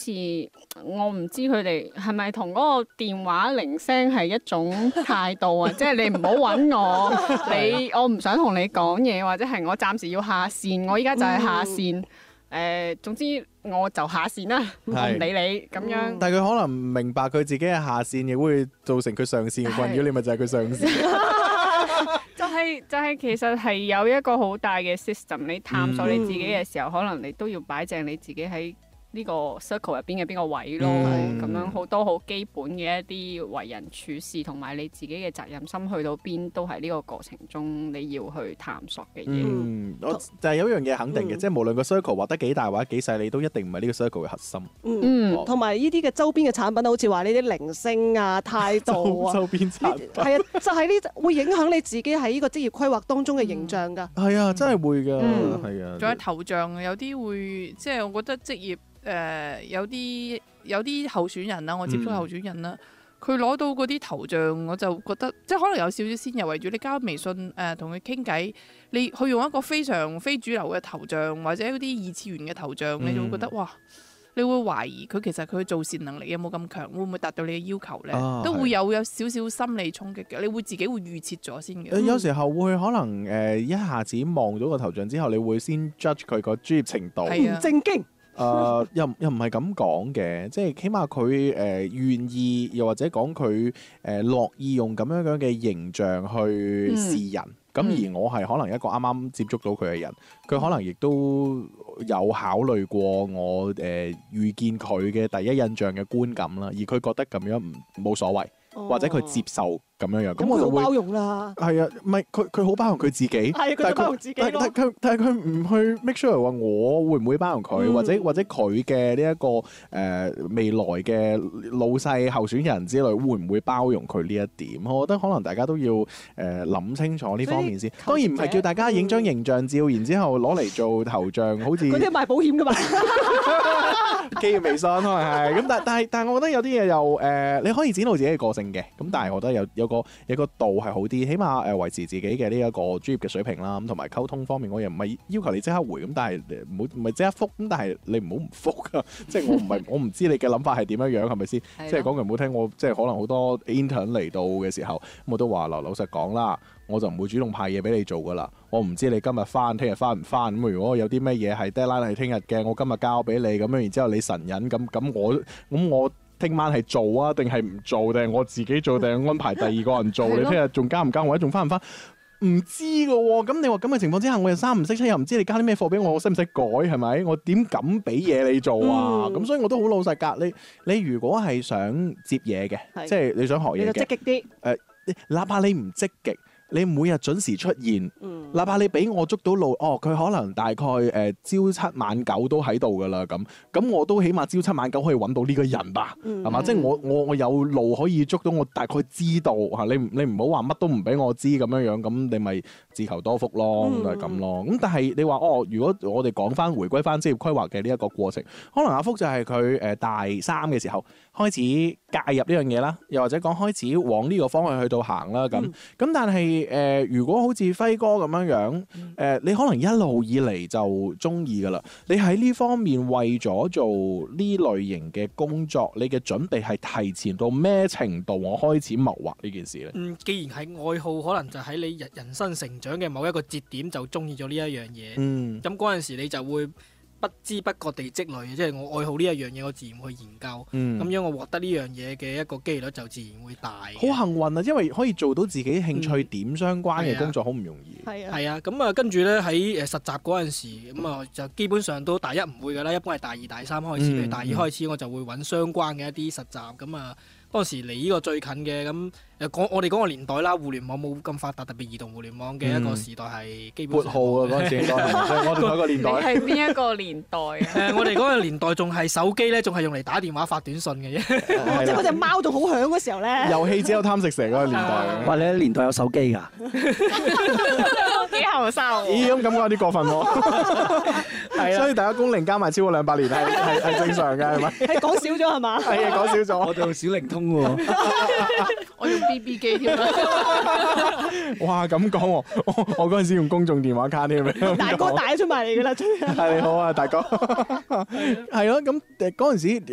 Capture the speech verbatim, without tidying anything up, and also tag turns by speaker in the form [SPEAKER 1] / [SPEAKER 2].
[SPEAKER 1] 似我唔知佢哋係咪同嗰個電話鈴聲係一種態度啊，即係你唔好揾我，你我唔想同你講嘢，或者係我暫時要下線，我依家就係下線。嗯誒、呃，總之我就下線啦，我唔理你咁樣。
[SPEAKER 2] 但係佢可能唔明白佢自己係下線，亦會造成佢上線嘅困擾。你咪就係佢上線。
[SPEAKER 1] 就係、是、就係、是、其實係有一個好大嘅 system， 你探索你自己嘅時候，嗯、可能你都要擺正你自己喺呢個 circle 入邊嘅邊個位咯。咁、嗯、樣好多好基本嘅一啲為人處事同埋你自己嘅責任心去到邊，都係呢個過程中你要去探索嘅嘢。
[SPEAKER 2] 嗯，我就係有一樣嘢肯定嘅，嗯、即係無論個 circle 畫得幾大或者幾細，你都一定唔係呢個 circle 嘅核心。
[SPEAKER 3] 嗯，同埋呢啲嘅周邊嘅產品，好似話呢啲鈴聲啊、態度啊，
[SPEAKER 2] 周邊產品
[SPEAKER 3] 係啊，就係呢會影響你自己喺呢個職業規劃當中嘅形象㗎。
[SPEAKER 2] 係啊，真係會㗎，係啊。
[SPEAKER 4] 仲有頭像，有啲會即係我覺得職業。誒、呃、有啲有啲候選人啦，我接觸候選人啦，佢攞、嗯、到嗰啲頭像，我就覺得即係可能有少少先入為主。你加微信誒同佢傾偈，你去用一個非常非主流嘅頭像，或者嗰啲二次元嘅頭像，嗯、你就會覺得哇，你會懷疑佢其實佢做善能力有冇咁強，會唔會達到你嘅要求咧？啊、都會有有少少心理衝擊嘅，你會自己會預設咗先嘅。
[SPEAKER 2] 有時候會可能誒、呃、一下子望到個頭像之後，你會先 judge 佢個專業程度，
[SPEAKER 3] 唔正經。
[SPEAKER 2] 誒、呃、又又唔係咁講嘅，即係起碼佢誒願意，又或者講佢誒樂意用咁樣樣嘅形象去示人。咁、嗯、而我係可能一個啱啱接觸到佢嘅人，佢可能亦都有考慮過我誒、呃、遇見佢嘅第一印象嘅觀感啦，而佢覺得咁樣唔冇所謂，哦、或者佢接受。咁樣樣，咁我就會
[SPEAKER 3] 包容啦。
[SPEAKER 2] 係啊，唔係佢佢好包容佢自己，
[SPEAKER 3] 係佢包容自己咯。
[SPEAKER 2] 但係佢但係佢唔去 make sure 話我會唔會包容佢，嗯、或者或者佢嘅呢一個誒、呃、未來嘅老細候選人之類會唔會包容佢呢一點？我覺得可能大家都要誒諗、呃、清楚呢方面先。當然唔係叫大家影張形象照，嗯、然之後攞嚟做頭像，好似
[SPEAKER 3] 嗰啲賣保險㗎嘛。
[SPEAKER 2] 基於微信可能係咁，但但係但係我覺得有啲嘢又誒、呃，你可以展露自己嘅個性嘅，咁但係我覺得有有個有個度係好啲，起碼誒維持自己嘅呢一個專業嘅水平啦，咁同埋溝通方面，我又唔係要求你即刻回，咁但係唔好唔係即刻覆，咁但係你唔好唔覆啊！即係我唔係我唔知你嘅諗法係點樣樣，係咪先？即係講句唔好聽，我即係可能好多 intern 嚟到嘅時候，咁我都話嗱，老實講啦，我就唔會主動派嘢俾你做噶啦。我唔知你今日翻，聽日翻唔翻咁。如果有啲咩嘢係 deadline 係聽日嘅，我今日交俾你咁樣，然之後你神隱咁咁我咁我聽晚係做啊，定係唔做，定係我自己做，定係安排第二個人做？你聽日仲交唔交，或者仲翻唔翻？唔知㗎喎。咁你話咁嘅情況之下，我又三唔識七，又唔知你交啲咩貨俾我，我識唔識改係咪？我點敢俾嘢你做啊？咁、嗯、所以我都好老實㗎。你你如果係想接嘢嘅，是即係你想學嘢嘅，
[SPEAKER 3] 你就積極啲。誒、
[SPEAKER 2] 呃，哪怕你唔積極。你每日準時出現，嗯、哪怕你俾我捉到路，哦，佢可能大概誒、呃、朝七晚九都喺度噶啦，咁咁我都起碼朝七晚九可以揾到呢個人吧，係嘛、嗯？即係我我我有路可以捉到，我大概知道嚇。你你唔好話乜都唔俾我知咁樣樣，咁你咪自求多福咯，嗯、就係咁咯。咁但係你話哦，如果我哋講翻回歸翻職業規劃嘅呢一個過程，可能阿福就係佢誒大三嘅時候開始介入呢樣嘢啦，又或者講開始往呢個方向去到行啦，咁咁、嗯、但係。誒、呃，如果好似輝哥咁樣樣，誒、呃，你可能一路以嚟就中意噶啦。你喺呢方面為咗做呢類型嘅工作，你嘅準備係提前到咩程度？我開始謀劃呢件事咧。
[SPEAKER 5] 嗯，既然係愛好，可能就喺你人人生成長嘅某一個節點就中意咗呢一樣嘢。嗯，咁嗰陣時你就會不知不覺地積累，即係我愛好呢一樣嘢，我自然會研究。咁、嗯、樣我獲得呢樣嘢嘅一個機率就自然會大。好
[SPEAKER 2] 幸運啊，因為可以做到自己興趣點相關嘅工作，好唔、嗯、容易。
[SPEAKER 5] 係啊，係啊，咁啊，跟住咧喺誒實習嗰陣時，咁啊就基本上都大一唔會㗎啦，一般係大二、大三開始。嗯、大二開始我就會揾相關嘅一啲實習。咁啊，當時離呢個最近嘅咁誒講我哋嗰個年代啦，互聯網冇咁發達，特別移動互聯網嘅一個時代係基本上。撥號啊嗰陣時，
[SPEAKER 2] 我哋嗰個年代。
[SPEAKER 1] 你係邊一個年代啊？
[SPEAKER 5] 誒，我哋嗰個年代仲係手機咧，仲係用嚟打電話發短信嘅啫。
[SPEAKER 3] 即係嗰隻貓仲好響嗰時候咧。
[SPEAKER 2] 遊戲只有貪食蛇嗰個年代。
[SPEAKER 6] 哇！你喺年代有手機㗎？
[SPEAKER 1] 幾後生喎？
[SPEAKER 2] 咦，咁感覺有啲過分喎。係啊，所以大家工齡加埋超過兩百年係係係正常嘅，係咪？
[SPEAKER 3] 係講少咗係嘛？
[SPEAKER 2] 係啊，講少咗。
[SPEAKER 6] 我用小靈通喎。
[SPEAKER 1] 我用 B B 機添。
[SPEAKER 2] 哇，咁講喎，我我嗰陣時用公眾電話卡添。
[SPEAKER 3] 大哥帶出埋嚟㗎啦，
[SPEAKER 2] 係你好啊，大哥。係咯，咁誒嗰陣時。